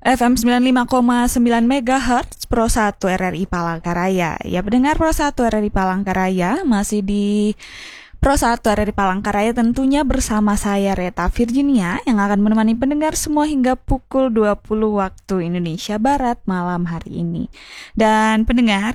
FM 95,9 MHz Pro 1 RRI Palangkaraya. Ya, pendengar Pro 1 RRI Palangkaraya, masih di Pro 1 RRI Palangkaraya tentunya bersama saya Reta Virginia yang akan menemani pendengar semua hingga pukul 20 waktu Indonesia Barat malam hari ini. Dan pendengar,